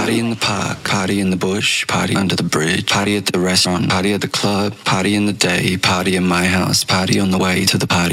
Party in the park, party in the bush, party under the bridge, party at the restaurant, party at the club, party in the day, party in my house, party on the way to the party.